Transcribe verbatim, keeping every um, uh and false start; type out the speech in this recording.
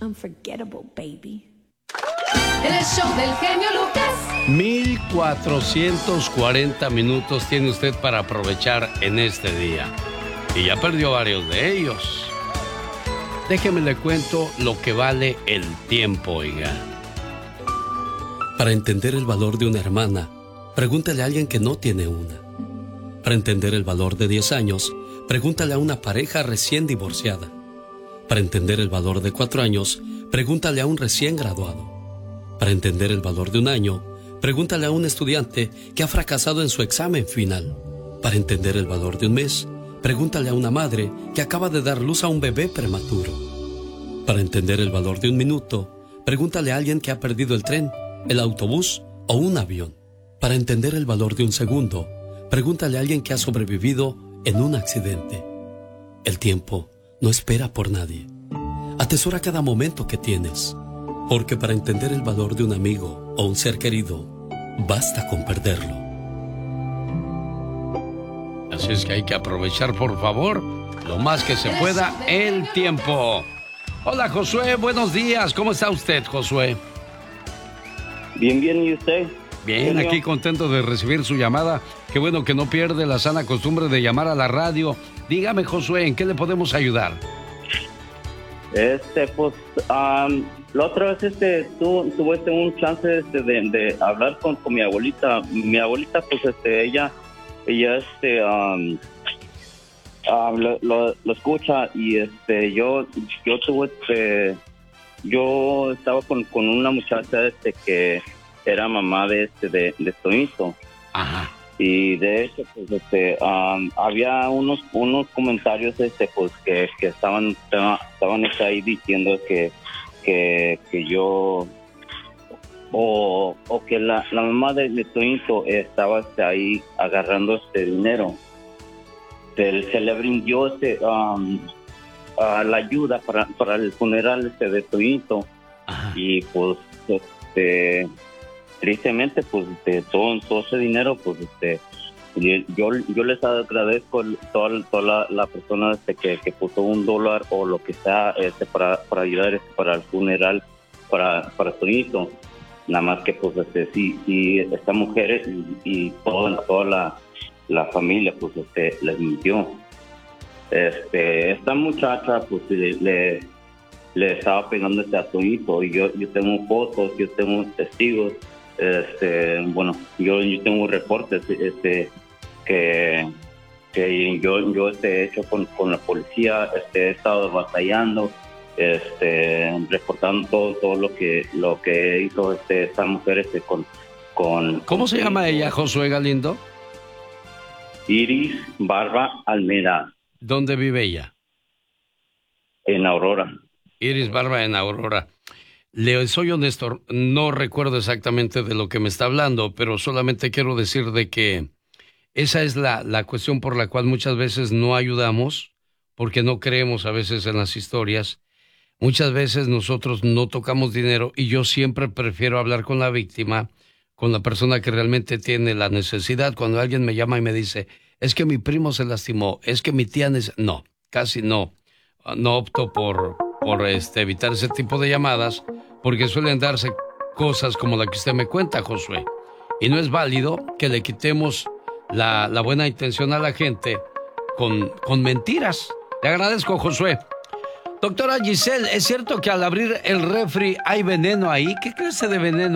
unforgettable, baby. El show del genio Lucas. mil cuatrocientos cuarenta minutos tiene usted para aprovechar en este día. Y ya perdió varios de ellos. Déjeme le cuento lo que vale el tiempo, oiga. Para entender el valor de una hermana, pregúntale a alguien que no tiene una. Para entender el valor de diez años, pregúntale a una pareja recién divorciada. Para entender el valor de cuatro años, pregúntale a un recién graduado. Para entender el valor de un año, pregúntale a un estudiante que ha fracasado en su examen final. Para entender el valor de un mes, pregúntale a una madre que acaba de dar luz a un bebé prematuro. Para entender el valor de un minuto, pregúntale a alguien que ha perdido el tren, el autobús o un avión. Para entender el valor de un segundo, pregúntale a alguien que ha sobrevivido en un accidente. El tiempo no espera por nadie. Atesora cada momento que tienes, porque para entender el valor de un amigo o un ser querido, basta con perderlo. Así es que hay que aprovechar, por favor, lo más que se pueda, el tiempo. Hola, Josué, buenos días. ¿Cómo está usted, Josué? Bien, bien, ¿y usted? Bien, Genio. aquí contento de recibir su llamada. Qué bueno que no pierde la sana costumbre de llamar a la radio. Dígame, Josué, ¿en qué le podemos ayudar? Este, pues, um, la otra vez, este, tu, tuve este, un chance este, de, de hablar con, con mi abuelita. Mi abuelita, pues, este, ella, ella, este, um, um, lo, lo, lo escucha y, este, yo, yo tuve, este, yo estaba con, con una muchacha, este, que era mamá de, este, de, de Toñito. Ajá. Y de hecho, pues, este, um, había unos unos comentarios, este, pues, que, que estaban estaban este, ahí diciendo que que, que yo o, o que la, la mamá de, de Toñito estaba este, ahí agarrando este dinero. Se, se le brindó este um, a la ayuda para para el funeral este de Toñito. Ajá. Y pues este tristemente, pues, este, todo, todo ese dinero, pues, este, yo, yo les agradezco toda, toda la, la persona este, que, que puso un dólar o lo que sea este, para, para ayudar este, para el funeral, para, para su hijo. Nada más que, pues, este, sí, sí, esta mujer y, y toda, toda la, la familia, pues, este, les mintió. Este, esta muchacha, pues, le, le, le estaba pegando este, a su hijo, y yo, yo tengo fotos, yo tengo testigos. Este, bueno, yo, yo tengo reportes este, que, que yo, yo este, he hecho con, con la policía, este, he estado batallando, este, reportando todo, todo lo que lo que hizo este, esta mujer este, con, con... ¿Cómo con se llama ella, Josué Galindo? Iris Barba Almeida. ¿Dónde vive ella? En Aurora. Iris Barba en Aurora. Le soy honesto, no recuerdo exactamente de lo que me está hablando, pero solamente quiero decir de que esa es la, la cuestión por la cual muchas veces no ayudamos, porque no creemos a veces en las historias. Muchas veces nosotros no tocamos dinero y yo siempre prefiero hablar con la víctima, con la persona que realmente tiene la necesidad. Cuando alguien me llama y me dice, es que mi primo se lastimó, es que mi tía... Neces-". No, casi no. No opto por, por este, evitar ese tipo de llamadas, porque suelen darse cosas como la que usted me cuenta, Josué. Y no es válido que le quitemos la, la buena intención a la gente con, con mentiras. Le agradezco, Josué. Doctora Giselle, ¿es cierto que al abrir el refri hay veneno ahí? ¿Qué clase de veneno